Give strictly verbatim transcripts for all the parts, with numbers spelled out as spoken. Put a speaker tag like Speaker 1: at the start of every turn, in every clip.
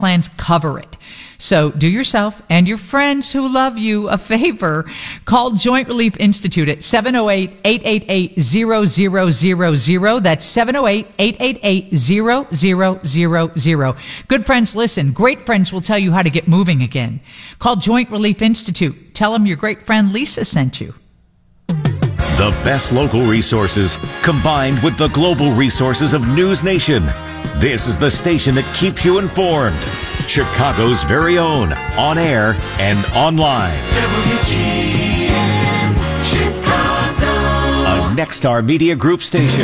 Speaker 1: plans cover it. So do yourself and your friends who love you a favor. Call Joint Relief Institute at seven oh eight, eight eight eight, zero zero zero zero. That's seven oh eight, eight eight eight, zero zero zero zero. Good friends listen. Great friends will tell you how to get moving again. Call Joint Relief Institute. Tell them your great friend Lisa sent you.
Speaker 2: The best local resources combined with the global resources of News Nation. This is the station that keeps you informed. Chicago's very own, on air and online. W G N Chicago. A Nexstar Media Group station.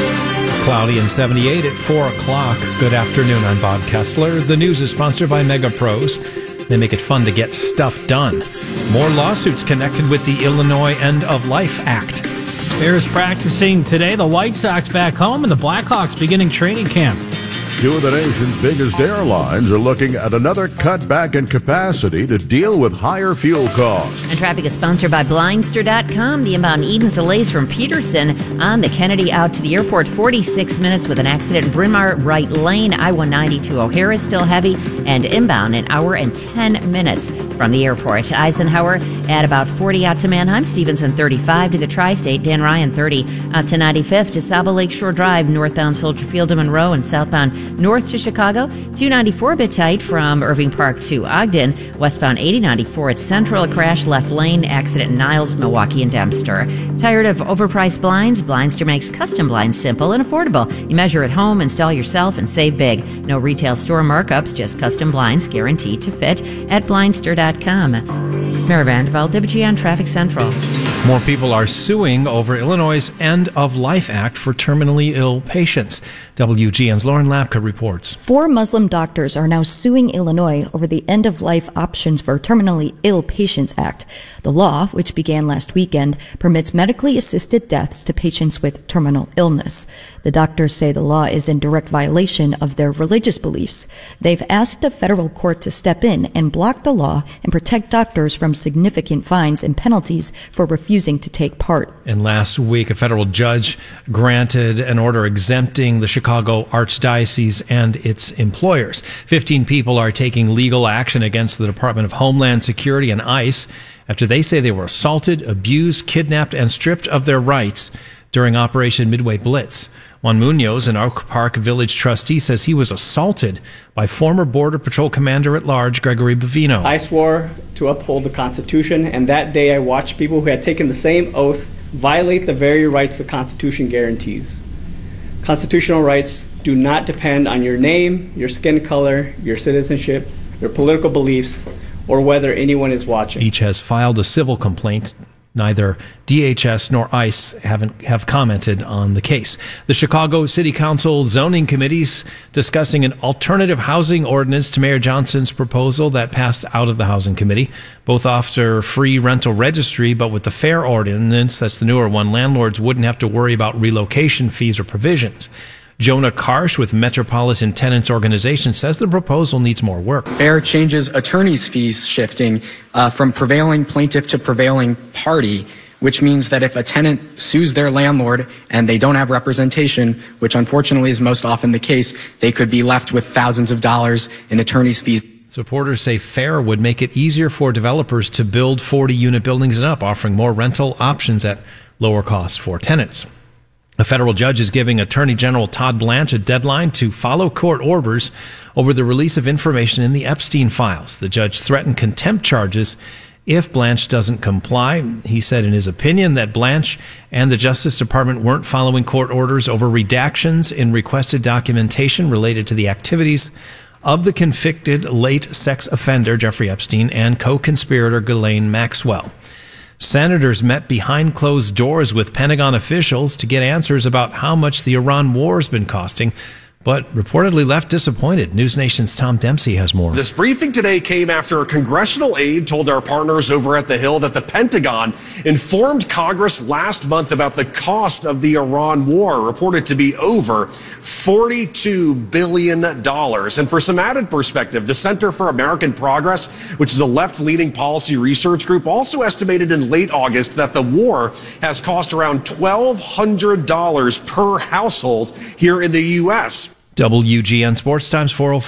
Speaker 3: Cloudy and seventy-eight at four o'clock. Good afternoon, I'm Bob Kessler. The news is sponsored by Mega Pros. They make it fun to get stuff done. More lawsuits connected with the Illinois End of Life Act.
Speaker 4: Bears practicing today. The White Sox back home and the Blackhawks beginning training camp.
Speaker 5: Two of the nation's biggest airlines are looking at another cutback in capacity to deal with higher fuel costs.
Speaker 6: And traffic is sponsored by Blindster dot com. The inbound Edens delays from Peterson on the Kennedy out to the airport. forty-six minutes with an accident in Bryn Mawr right lane. I one ninety to O'Hare is still heavy. And inbound an hour and ten minutes from the airport. Eisenhower at about forty out to Manheim. Stevenson thirty-five to the Tri-State. Dan Ryan thirty out to ninety-fifth to Saba Lakeshore Drive. Northbound Soldier Field to Monroe and southbound north to Chicago. two ninety-four a bit tight from Irving Park to Ogden. Westbound eighty ninety-four at Central. A crash left lane. Accident in Niles, Milwaukee, and Dempster. Tired of overpriced blinds? Blindster makes custom blinds simple and affordable. You measure at home, install yourself, and save big. No retail store markups, just custom blinds guaranteed to fit at Blindster dot com. Mary Vanderveld, W G N Traffic Central.
Speaker 3: More people are suing over Illinois' End of Life Act for terminally ill patients. W G N's Lauren Lapka reports.
Speaker 7: Four Muslim doctors are now suing Illinois over the End of Life Options for Terminally Ill Patients Act. The law, which began last weekend, permits medically assisted deaths to patients with terminal illness. The doctors say the law is in direct violation of their religious beliefs. They've asked a federal court to step in and block the law and protect doctors from significant fines and penalties for refusing to take part.
Speaker 3: And last week, a federal judge granted an order exempting the Chicago Archdiocese and its employers. Fifteen people are taking legal action against the Department of Homeland Security and ICE after they say they were assaulted, abused, kidnapped, and stripped of their rights during Operation Midway Blitz. Juan Munoz, an Oak Park Village trustee, says he was assaulted by former Border Patrol Commander-at-Large Gregory Bovino.
Speaker 8: I swore to uphold the Constitution, and that day I watched people who had taken the same oath violate the very rights the Constitution guarantees. Constitutional rights do not depend on your name, your skin color, your citizenship, your political beliefs, or whether anyone is watching.
Speaker 3: Each has filed a civil complaint. Neither D H S nor ICE haven't have commented on the case. The Chicago City Council Zoning Committee's discussing an alternative housing ordinance to Mayor Johnson's proposal that passed out of the Housing Committee. Both offer free rental registry, but with the fair ordinance, that's the newer one, landlords wouldn't have to worry about relocation fees or provisions. Jonah Karsh with Metropolitan Tenants Organization says the proposal needs more work.
Speaker 9: FAIR changes attorney's fees shifting uh, from prevailing plaintiff to prevailing party, which means that if a tenant sues their landlord and they don't have representation, which unfortunately is most often the case, they could be left with thousands of dollars in attorney's fees.
Speaker 3: Supporters say FAIR would make it easier for developers to build forty-unit buildings and up, offering more rental options at lower costs for tenants. A federal judge is giving Attorney General Todd Blanche a deadline to follow court orders over the release of information in the Epstein files. The judge threatened contempt charges if Blanche doesn't comply. He said in his opinion that Blanche and the Justice Department weren't following court orders over redactions in requested documentation related to the activities of the convicted late sex offender Jeffrey Epstein and co-conspirator Ghislaine Maxwell. Senators met behind closed doors with Pentagon officials to get answers about how much the Iran war has been costing, but reportedly left disappointed. News Nation's Tom Dempsey has more.
Speaker 10: This briefing today came after a congressional aide told our partners over at the Hill that the Pentagon informed Congress last month about the cost of the Iran war, reported to be over forty-two billion dollars. And for some added perspective, the Center for American Progress, which is a left-leaning policy research group, also estimated in late August that the war has cost around twelve hundred dollars per household here in the U S.
Speaker 3: W G N Sports Times four oh four.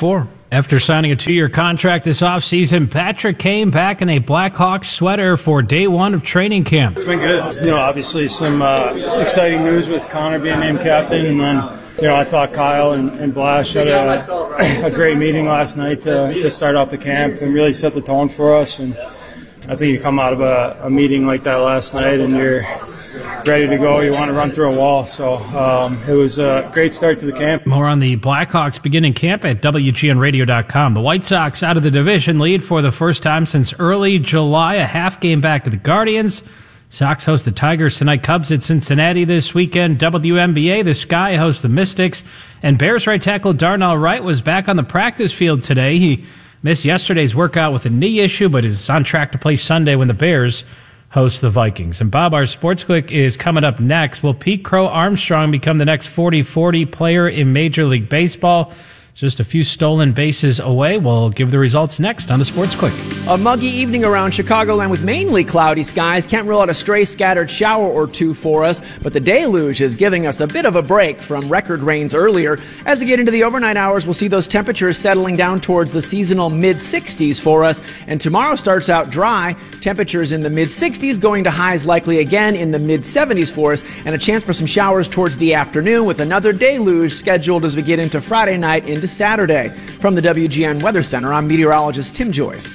Speaker 4: After signing a two-year contract this offseason, Patrick came back in a Blackhawks sweater for day one of training camp.
Speaker 11: It's been good. You know, obviously some uh, exciting news with Connor being named captain, and then, you know, I thought Kyle and, and Blash had a, a great meeting last night to, to start off the camp and really set the tone for us. And I think you come out of a, a meeting like that last night and you're ready to go. You want to run through a wall. So um, it was a great start to the camp.
Speaker 4: More on the Blackhawks beginning camp at W G N radio dot com. The White Sox out of the division lead for the first time since early July, a half game back to the Guardians. Sox host the Tigers tonight. Cubs at Cincinnati this weekend. W N B A, the Sky hosts the Mystics. And Bears right tackle Darnell Wright was back on the practice field today. He missed yesterday's workout with a knee issue, but is on track to play Sunday when the Bears host the Vikings. And Bob, our Sports Click is coming up next. Will Pete Crow Armstrong become the next forty forty player in Major League Baseball? Just a few stolen bases away. We'll give the results next on the Sports Click.
Speaker 12: A muggy evening around Chicagoland with mainly cloudy skies. Can't rule out a stray scattered shower or two for us, but the deluge is giving us a bit of a break from record rains earlier. As we get into the overnight hours, we'll see those temperatures settling down towards the seasonal mid sixties for us. And tomorrow starts out dry. Temperatures in the mid sixties, going to highs likely again in the mid seventies for us, and a chance for some showers towards the afternoon with another deluge scheduled as we get into Friday night into Saturday. From the W G N Weather Center, I'm meteorologist Tim Joyce.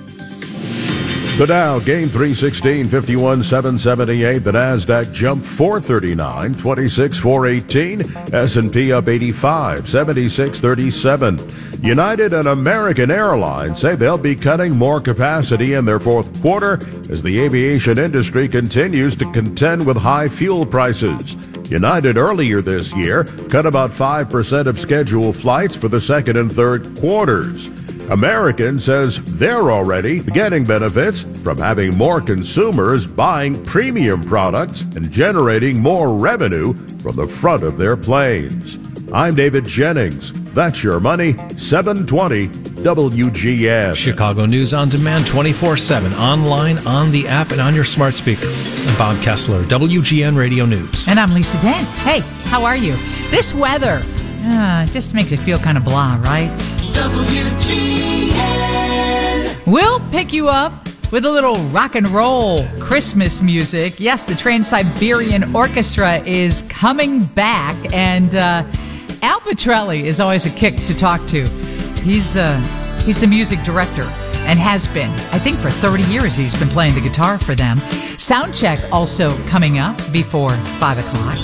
Speaker 5: The Dow gained three sixteen, fifty-one seven seventy-eight. The Nasdaq jumped four thirty-nine, twenty-six four eighteen. S and P up eighty-five, seventy-six thirty-seven. United and American Airlines say they'll be cutting more capacity in their fourth quarter as the aviation industry continues to contend with high fuel prices. United earlier this year cut about five percent of scheduled flights for the second and third quarters. American says they're already getting benefits from having more consumers buying premium products and generating more revenue from the front of their planes. I'm David Jennings. That's your money, seven twenty W G N.
Speaker 3: Chicago News on demand twenty-four seven, online, on the app, and on your smart speaker. I'm Bob Kessler, W G N Radio News.
Speaker 1: And I'm Lisa Dent. Hey, how are you? This weather uh, just makes it feel kind of blah, right?
Speaker 13: W G N.
Speaker 1: We'll pick you up with a little rock and roll Christmas music. Yes, the Trans-Siberian Orchestra is coming back, and uh, Al Petrelli is always a kick to talk to. He's uh, he's the music director and has been. I think for thirty years he's been playing the guitar for them. Soundcheck also coming up before five o'clock.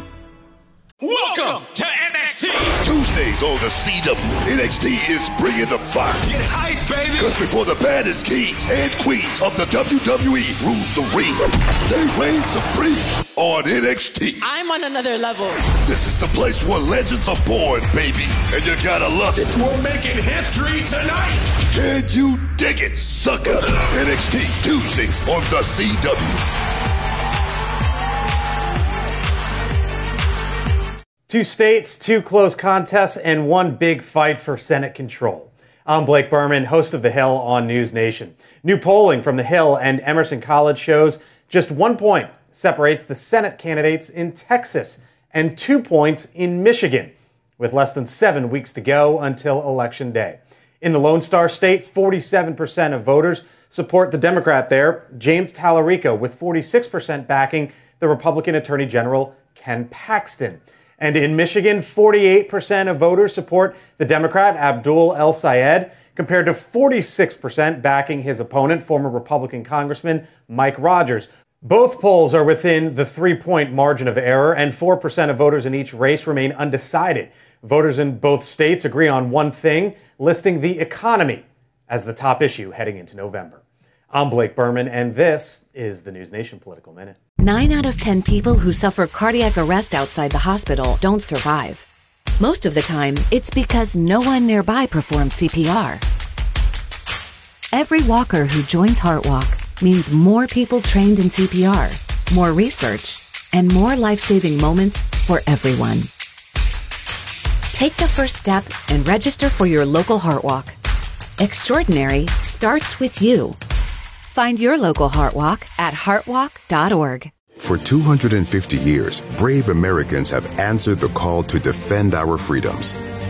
Speaker 13: Welcome to N X T.
Speaker 14: Tuesdays on the C W, N X T is bringing the fire.
Speaker 13: Get hype, baby.
Speaker 14: Because before the baddest kings and queens of the W W E rules the ring, they reign supreme on N X T.
Speaker 15: I'm on another level.
Speaker 14: This is the place where legends are born, baby. And you gotta love it.
Speaker 13: We're making history tonight.
Speaker 14: Can you dig it, sucker? N X T Tuesdays on the C W.
Speaker 16: Two states, two close contests, and one big fight for Senate control. I'm Blake Berman, host of The Hill on News Nation. New polling from The Hill and Emerson College shows just one point separates the Senate candidates in Texas and two points in Michigan, with less than seven weeks to go until Election Day. In the Lone Star State, forty-seven percent of voters support the Democrat there, James Tallarico, with forty-six percent backing the Republican Attorney General Ken Paxton. And in Michigan, forty-eight percent of voters support the Democrat Abdul El-Sayed, compared to forty-six percent backing his opponent, former Republican Congressman Mike Rogers. Both polls are within the three-point margin of error, and four percent of voters in each race remain undecided. Voters in both states agree on one thing, listing the economy as the top issue heading into November. I'm Blake Berman, and this is the News Nation Political Minute.
Speaker 17: Nine out of ten people who suffer cardiac arrest outside the hospital don't survive. Most of the time, it's because no one nearby performs C P R. Every walker who joins HeartWalk means more people trained in C P R, more research, and more life-saving moments for everyone. Take the first step and register for your local HeartWalk. Extraordinary starts with you. Find your local HeartWalk at heart walk dot org.
Speaker 18: For two hundred fifty years, brave Americans have answered the call to defend our freedoms.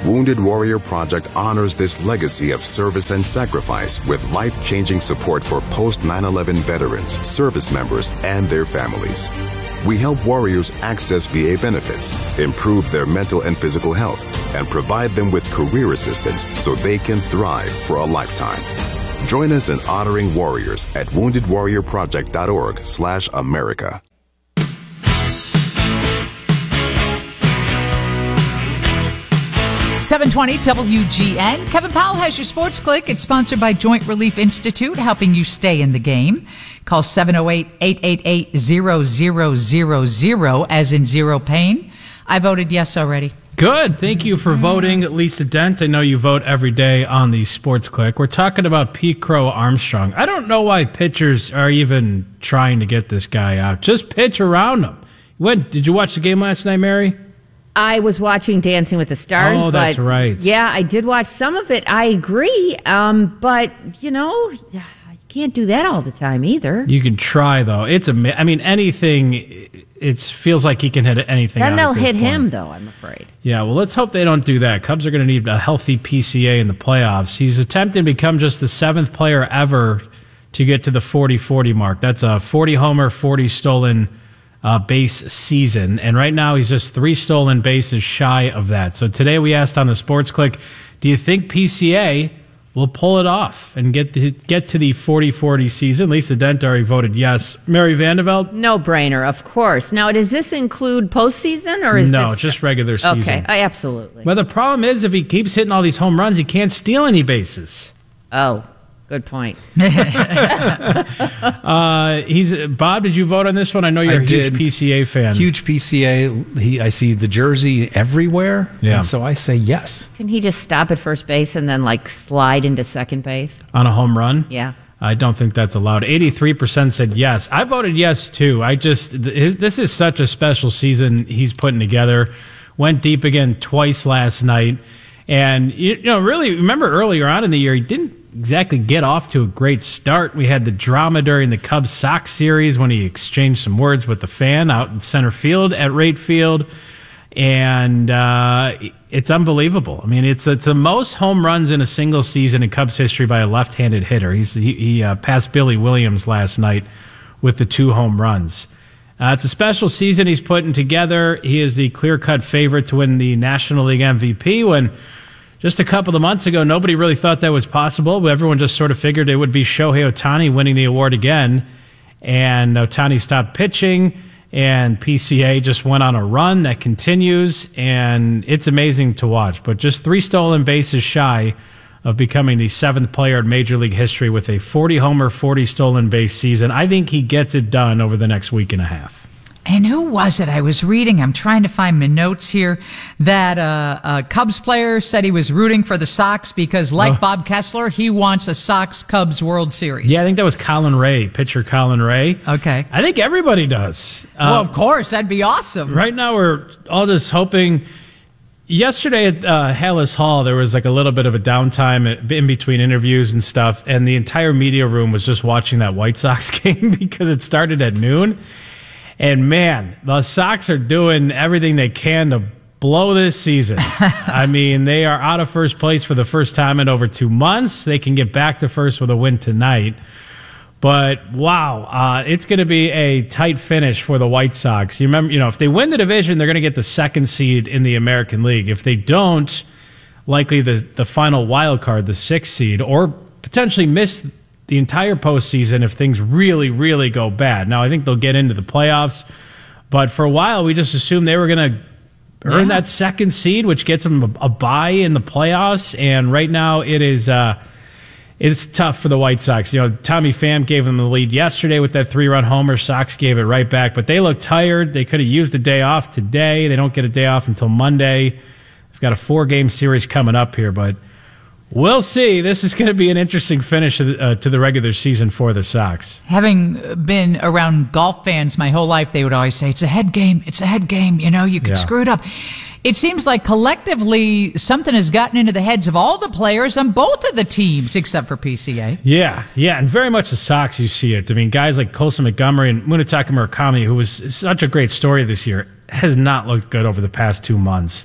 Speaker 15: Wounded Warrior Project honors this legacy of service and sacrifice with life-changing support for post nine eleven veterans, service members, and their families. We help warriors access V A benefits, improve their mental and physical health, and provide them with career assistance so they can thrive for a lifetime. Join us in honoring warriors at wounded warrior project dot org slash America.
Speaker 1: seven twenty W G N. Kevin Powell has your Sports Click. It's sponsored by Joint Relief Institute, helping you stay in the game. Call seven oh eight, eight eight eight, zero zero zero zero, as in zero pain. I voted yes already.
Speaker 4: Good. Thank you for voting, Lisa Dent. I know you vote every day on the Sports Click. We're talking about Pete Crow Armstrong. I don't know why pitchers are even trying to get this guy out. Just pitch around him. When, did you watch the game last night, Mary?
Speaker 6: I was watching Dancing with the Stars.
Speaker 4: Oh, that's
Speaker 6: but
Speaker 4: right.
Speaker 6: Yeah, I did watch some of it. I agree. Um, but, you know, you can't do that all the time either.
Speaker 4: You can try, though. It's a, I mean, anything, it feels like he can hit anything.
Speaker 6: Then
Speaker 4: out
Speaker 6: they'll
Speaker 4: at this
Speaker 6: hit
Speaker 4: point.
Speaker 6: him, though, I'm afraid.
Speaker 4: Yeah, well, let's hope they don't do that. Cubs are going to need a healthy P C A in the playoffs. He's attempting to become just the seventh player ever to get to the forty forty mark. That's a forty homer, forty stolen Uh, base season. And right now he's just three stolen bases shy of that. So today we asked on the Sports Click, do you think P C A will pull it off and get to, get to the forty forty season? Lisa Dent already voted yes. Mary Vandeveld?
Speaker 6: No brainer, of course. Now, does this include postseason or is
Speaker 4: no,
Speaker 6: this...
Speaker 4: just regular season.
Speaker 6: Okay, I, absolutely.
Speaker 4: Well, the problem is if he keeps hitting all these home runs, he can't steal any bases.
Speaker 6: Oh, good point.
Speaker 4: uh, he's Bob, did you vote on this one? I know you're
Speaker 3: I
Speaker 4: a huge
Speaker 3: did.
Speaker 4: P C A fan.
Speaker 3: Huge P C A. He, I see the jersey everywhere.
Speaker 4: Yeah.
Speaker 3: And so I say yes.
Speaker 6: Can he just stop at first base and then, like, slide into second base?
Speaker 4: On a home run?
Speaker 6: Yeah.
Speaker 4: I don't think that's allowed. eighty-three percent said yes. I voted yes, too. I just, his, this is such a special season he's putting together. Went deep again twice last night. And, you know, really, remember earlier on in the year, he didn't exactly get off to a great start. We had the drama during the Cubs-Sox series when he exchanged some words with the fan out in center field at Rate Field. And uh, it's unbelievable. I mean, it's it's the most home runs in a single season in Cubs history by a left-handed hitter. He's, he he uh, passed Billy Williams last night with the two home runs. Uh, it's a special season he's putting together. He is the clear-cut favorite to win the National League M V P when just a couple of months ago, nobody really thought that was possible. Everyone just sort of figured it would be Shohei Ohtani winning the award again. And Ohtani stopped pitching, and P C A just went on a run that continues, and it's amazing to watch. But just three stolen bases shy of becoming the seventh player in Major League history with a forty homer, forty stolen base season. I think he gets it done over the next week and a half.
Speaker 1: And who was it I was reading? I'm trying to find my notes here. That uh, a Cubs player said he was rooting for the Sox because, like
Speaker 4: Oh.
Speaker 1: Bob Kessler, he wants a Sox-Cubs World Series.
Speaker 4: Yeah, I think that was Colin Ray, pitcher Colin Ray.
Speaker 1: Okay.
Speaker 4: I think everybody does.
Speaker 1: Well,
Speaker 4: Uh,
Speaker 1: of course, that'd be awesome.
Speaker 4: Right now, we're all just hoping. Yesterday at uh, Hallis Hall, there was like a little bit of a downtime in between interviews and stuff, and the entire media room was just watching that White Sox game because it started at noon. And man, the Sox are doing everything they can to blow this season. I mean, they are out of first place for the first time in over two months. They can get back to first with a win tonight. But wow, uh, it's going to be a tight finish for the White Sox. You remember, you know, if they win the division, they're going to get the second seed in the American League. If they don't, likely the the final wild card, the sixth seed, or potentially miss the entire postseason if things really, really go bad. Now, I think they'll get into the playoffs, but for a while, we just assumed they were going to earn
Speaker 1: Yeah.
Speaker 4: that second seed, which gets them a, a bye in the playoffs. And right now, it is uh, it's tough for the White Sox. You know, Tommy Pham gave them the lead yesterday with that three-run homer. Sox gave it right back, but they look tired. They could have used a day off today. They don't get a day off until Monday. They've got a four-game series coming up here, but we'll see. This is going to be an interesting finish of the, uh, to the regular season for the Sox.
Speaker 1: Having been around golf fans my whole life, they would always say, it's a head game, it's a head game, you know, you could
Speaker 4: Yeah.
Speaker 1: screw it up. It seems like collectively something has gotten into the heads of all the players on both of the teams, except for P C A.
Speaker 4: Yeah, yeah, and very much the Sox, you see it. I mean, guys like Colson Montgomery and Munetaka Murakami, who was such a great story this year, has not looked good over the past two months.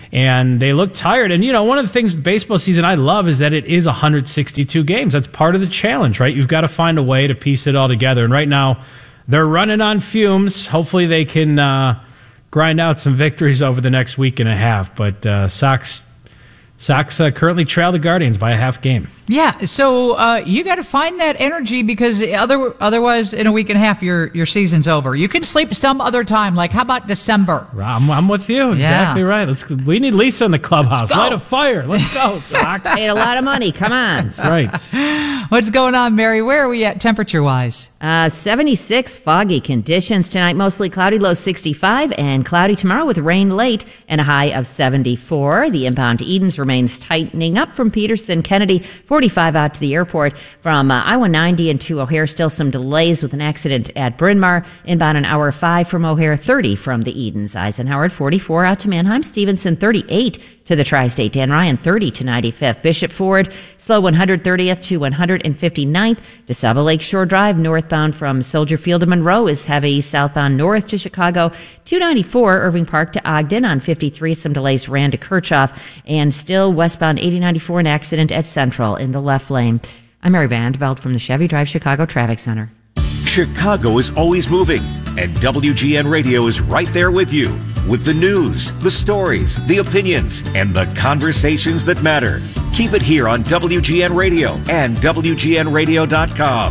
Speaker 4: And they look tired. And, you know, one of the things baseball season I love is that it is one hundred sixty-two games. That's part of the challenge, right? You've got to find a way to piece it all together. And right now, they're running on fumes. Hopefully they can uh, grind out some victories over the next week and a half. But uh, Sox, Sox uh, currently trail the Guardians by a half game.
Speaker 1: Yeah, so uh, you got to find that energy because other otherwise, in a week and a half, your your season's over. You can sleep some other time. Like, how about December?
Speaker 4: I'm, I'm with you. Exactly yeah. right. Let's. We need Lisa in the clubhouse. Light a fire. Let's go, Sox.
Speaker 6: Paid a lot of money. Come on.
Speaker 4: That's right.
Speaker 1: What's going on, Mary? Where are we at temperature-wise?
Speaker 6: Uh, seventy-six, foggy conditions tonight. Mostly cloudy, low sixty-five, and cloudy tomorrow with rain late and a high of seventy-four. The inbound to Edens remains tightening up from Peterson. Kennedy, forty-five out to the airport. From uh, I one ninety and to O'Hare, still some delays with an accident at Bryn Mawr. Inbound an hour five from O'Hare, thirty from the Edens. Eisenhower, forty-four out to Manheim. Stevenson, thirty-eight to the Tri-State. Dan Ryan, thirty to ninety-fifth. Bishop Ford, slow one hundred thirtieth to one hundred fifty-ninth. DeSaba Lakeshore Drive, northbound from Soldier Field to Monroe is heavy. Southbound north to Chicago, two ninety-four. Irving Park to Ogden on fifty-three. Some delays ran to Kirchhoff. And still westbound eighty ninety-four, an accident at Central in the left lane. I'm Mary Vandeveld from the Chevy Drive Chicago Traffic Center.
Speaker 2: Chicago is always moving, and W G N Radio is right there with you with the news, the stories, the opinions, and the conversations that matter. Keep it here on W G N Radio and W G N radio dot com.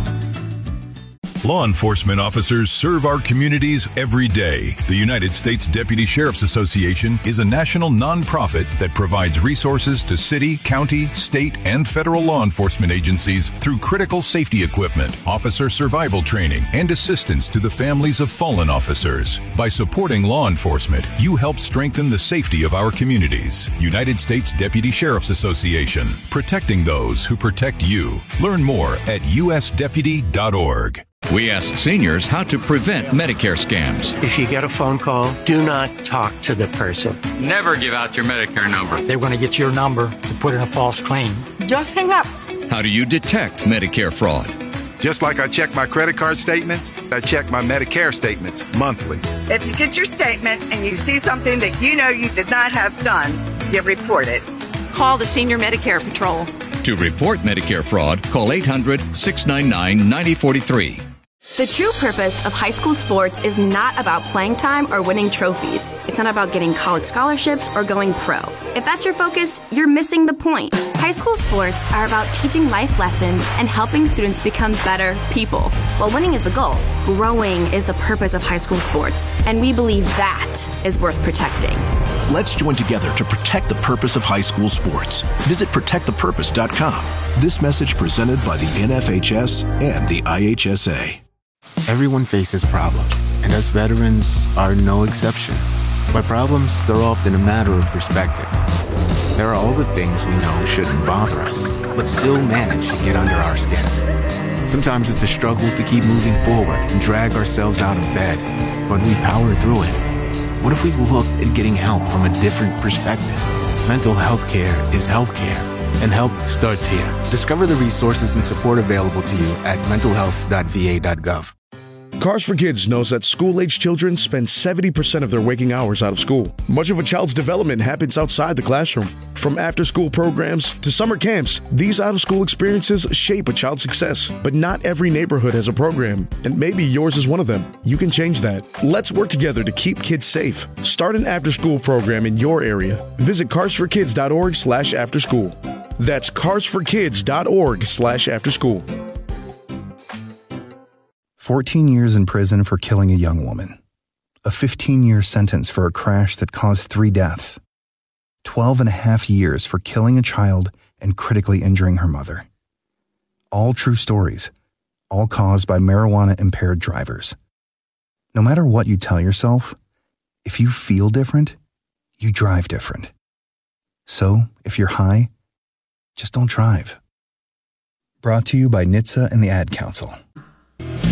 Speaker 18: Law enforcement officers serve our communities every day. The United States Deputy Sheriff's Association is a national nonprofit that provides resources to city, county, state, and federal law enforcement agencies through critical safety equipment, officer survival training, and assistance to the families of fallen officers. By supporting law enforcement, you help strengthen the safety of our communities. United States Deputy Sheriff's Association, protecting those who protect you. Learn more at U S deputy dot org.
Speaker 19: We ask seniors how to prevent Medicare scams.
Speaker 20: If you get a phone call, do not talk to the person.
Speaker 21: Never give out your Medicare number.
Speaker 20: They're going to get your number to put in a false claim.
Speaker 22: Just hang up.
Speaker 19: How do you detect Medicare fraud?
Speaker 23: Just like I check my credit card statements, I check my Medicare statements monthly.
Speaker 22: If you get your statement and you see something that you know you did not have done, you report it.
Speaker 24: Call the Senior Medicare Patrol.
Speaker 19: To report Medicare fraud, call eight hundred, six nine nine, nine oh four three.
Speaker 25: The true purpose of high school sports is not about playing time or winning trophies. It's not about getting college scholarships or going pro. If that's your focus, you're missing the point. High school sports are about teaching life lessons and helping students become better people. While winning is the goal, growing is the purpose of high school sports, and we believe that is worth protecting.
Speaker 26: Let's join together to protect the purpose of high school sports. Visit protect the purpose dot com. This message presented by the N F H S and the I H S A.
Speaker 27: Everyone faces problems, and us veterans are no exception. By problems, they're often a matter of perspective. There are all the things we know shouldn't bother us, but still manage to get under our skin. Sometimes it's a struggle to keep moving forward and drag ourselves out of bed, but we power through it. What if we look at getting help from a different perspective? Mental health care is health care, and help starts here. Discover the resources and support available to you at mental health dot v a dot gov.
Speaker 28: Cars for Kids knows that school-age children spend seventy percent of their waking hours out of school. Much of a child's development happens outside the classroom. From after-school programs to summer camps, these out-of-school experiences shape a child's success. But not every neighborhood has a program, and maybe yours is one of them. You can change that. Let's work together to keep kids safe. Start an after-school program in your area. Visit cars for kids dot org slash after school. That's cars for kids dot org slash after school.
Speaker 29: fourteen years in prison for killing a young woman. A fifteen-year sentence for a crash that caused three deaths. twelve and a half years for killing a child and critically injuring her mother. All true stories, all caused by marijuana-impaired drivers. No matter what you tell yourself, if you feel different, you drive different. So, if you're high, just don't drive. Brought to you by N H T S A and the Ad Council.